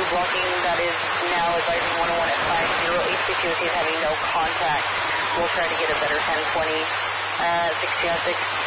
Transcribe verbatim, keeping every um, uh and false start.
blocking. That is now advising one oh one at five zero eight. C Q O T is having no contact. We'll try to get a better ten twenty, uh, sixty on six.